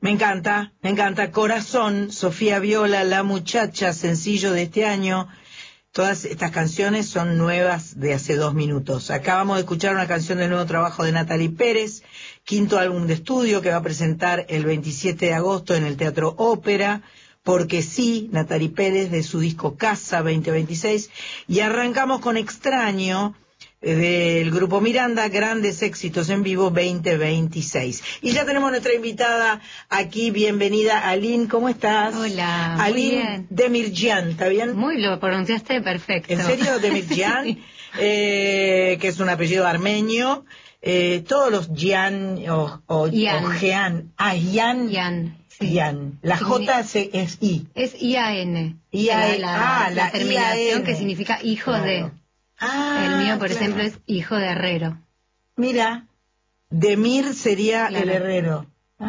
Me encanta. Corazón, Sofía Viola, La Muchacha, sencillo de este año. Todas estas canciones son nuevas de hace 2 minutos. Acabamos de escuchar una canción del nuevo trabajo de Natalie Pérez, 5º álbum de estudio que va a presentar el 27 de agosto en el Teatro Ópera, Porque sí, Natalie Pérez, de su disco Casa 2026. Y arrancamos con Extraño, del grupo Miranda, Grandes Éxitos en Vivo 2026. Y ya tenemos nuestra invitada aquí, bienvenida Aline, ¿cómo estás? Hola, Aline muy bien. Demirjian, ¿está bien? Muy, lo pronunciaste perfecto. ¿En serio? Demirjian, Sí. Que es un apellido armenio. Todos los Gian o Jean. Ian, sí. Ian. La J es I. Es IAN. La terminación que significa hijo de. El mío, por ejemplo, es hijo de herrero. Mira, Demir sería Claro. el herrero.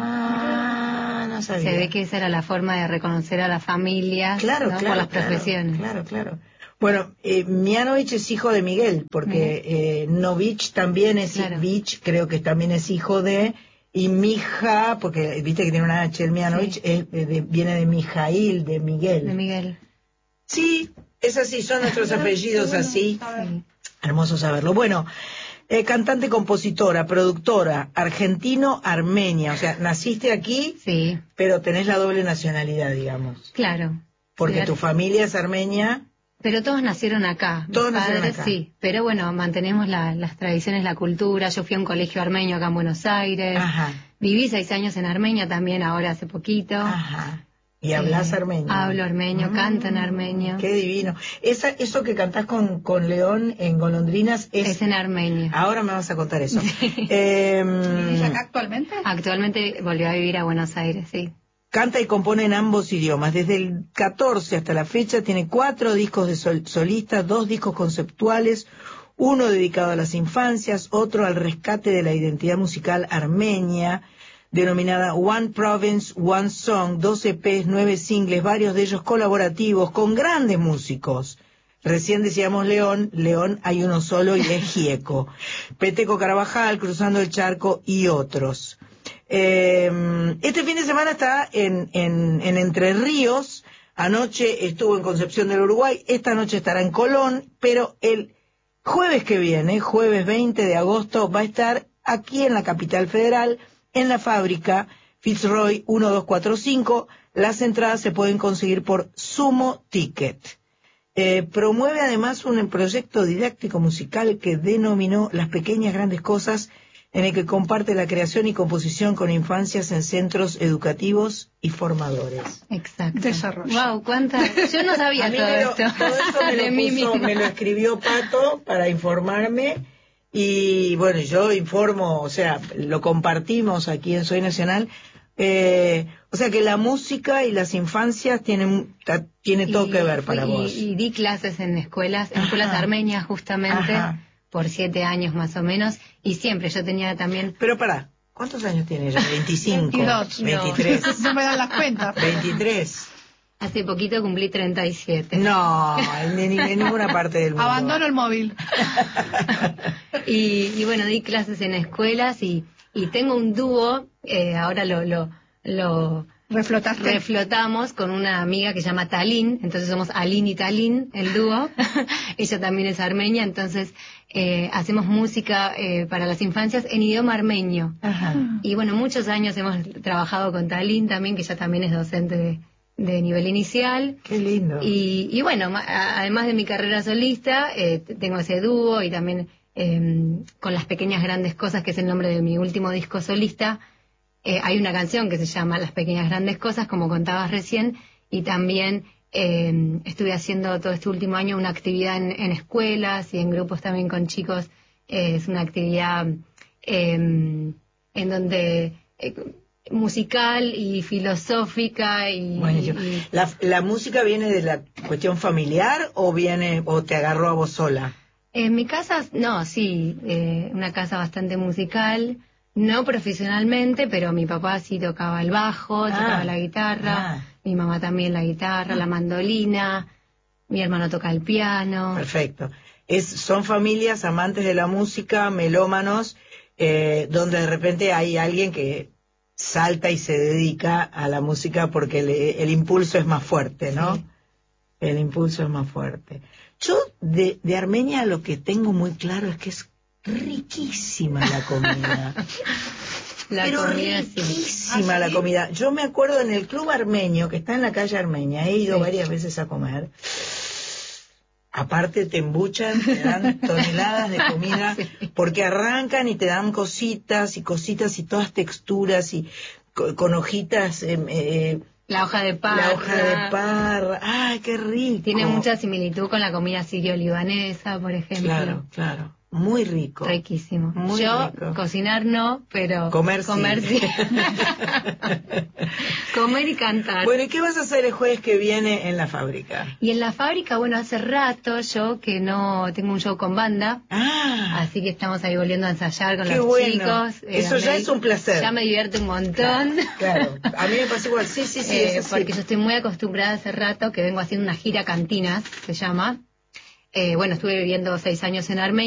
No sabía. Se ve que esa era la forma de reconocer a las familias, Claro, ¿no? claro, Por las profesiones. Claro. Bueno, Mianovich es hijo de Miguel, porque Novich también es, Claro. Vich creo que también es hijo de, y Mija, porque viste que tiene una H, el Mianovich, Sí. viene de Mijail, de Miguel. De Miguel. Sí, es así, son nuestros apellidos así. Sí. Hermoso saberlo. Bueno, cantante, compositora, productora, argentino-armenia, o sea, naciste aquí, Sí, pero tenés la doble nacionalidad, digamos. claro. Porque Sí, tu familia es armenia. Pero todos nacieron acá. Todos Mis nacieron padres, acá. sí. Pero bueno, mantenemos las tradiciones, la cultura. Yo fui a un colegio armenio acá en Buenos Aires. Ajá. Viví 6 años en Armenia también, ahora hace poquito. Ajá. ¿Y hablas armenio? Hablo armenio, canto en armenio. Qué divino. Eso que cantás con León en Golondrinas Es en armenio. Ahora me vas a contar eso. Sí. ¿Vivís acá actualmente? Actualmente volvió a vivir a Buenos Aires, sí. Canta y compone en ambos idiomas. Desde el 14 hasta la fecha tiene 4 discos de solista, 2 discos conceptuales, uno dedicado a las infancias, otro al rescate de la identidad musical armenia, denominada One Province, One Song, 2 EPs, 9 singles, varios de ellos colaborativos, con grandes músicos. Recién decíamos León hay uno solo y es Gieco. Peteco Carabajal, Cruzando el Charco y otros. Este fin de semana está en Entre Ríos, anoche estuvo en Concepción del Uruguay, esta noche estará en Colón, pero el jueves que viene, jueves 20 de agosto, va a estar aquí en la capital federal, en la Fábrica Fitzroy 1245. Las entradas se pueden conseguir por Sumo Ticket. Promueve además un proyecto didáctico musical que denominó Las Pequeñas Grandes Cosas, en el que comparte la creación y composición con infancias en centros educativos y formadores. Exacto. Desarrollo. Wow, yo no sabía todo esto. Todo esto me lo escribió Pato para informarme, y bueno, yo informo, o sea, lo compartimos aquí en Soy Nacional. O sea que la música y las infancias tiene todo que ver para vos. Y di clases en escuelas armenias justamente. Ajá. Por 7 años más o menos, y siempre yo tenía también... Pero pará, ¿cuántos años tiene ella? 25, 22. 23. No me dan las cuentas. 23. Hace poquito cumplí 37. No, en ninguna parte del mundo. Abandono el móvil. y bueno, di clases en escuelas y tengo un dúo, ahora lo Reflotaste. reflotamos con una amiga que se llama Talín, entonces somos Alin y Talín, el dúo. Ella también es armenia, entonces hacemos música para las infancias en idioma armenio. Ajá. Y bueno, muchos años hemos trabajado con Talín también, que ella también es docente de nivel inicial. Qué lindo. Y bueno, además de mi carrera solista, tengo ese dúo y también con Las Pequeñas Grandes Cosas, que es el nombre de mi último disco solista. Hay una canción que se llama Las Pequeñas Grandes Cosas, como contabas recién, y también estuve haciendo todo este último año una actividad en escuelas y en grupos también con chicos. Es una actividad en donde musical y filosófica Buenísimo. ¿La música viene de la cuestión familiar o te agarró a vos sola? En mi casa, no, sí, una casa bastante musical. No profesionalmente, pero mi papá sí tocaba el bajo, tocaba la guitarra, mi mamá también la guitarra, la mandolina, mi hermano toca el piano. Perfecto. Son familias amantes de la música, melómanos, donde de repente hay alguien que salta y se dedica a la música porque el impulso es más fuerte, ¿no? Sí. El impulso es más fuerte. Yo de Armenia lo que tengo muy claro es que es riquísima la comida. Pero comida, sí. riquísima ¿Ah, la sí? comida. Yo me acuerdo en el club armenio, que está en la calle Armenia, he ido Sí. varias veces a comer. Aparte te embuchan, te dan toneladas de comida, Sí. porque arrancan y te dan cositas y todas texturas y con hojitas, La hoja de parra. la hoja de parra. ¡Ay, qué rico! Tiene mucha similitud con la comida sirio-libanesa, por ejemplo. Claro, claro. Muy rico. Riquísimo. Muy Yo, rico. cocinar no, pero Comer sí. Comer y cantar. Bueno, ¿y qué vas a hacer el jueves que viene en la fábrica? Y en la fábrica, bueno, hace rato yo que no tengo un show con banda, Ah, así que estamos ahí volviendo a ensayar con qué los bueno. chicos. Eso ya es un placer. Ya me divierte un montón. Claro, a mí me pasa igual, sí, eso sí. Porque yo estoy muy acostumbrada hace rato que vengo haciendo una gira cantinas, se llama. Bueno, estuve viviendo 6 años en Armenia.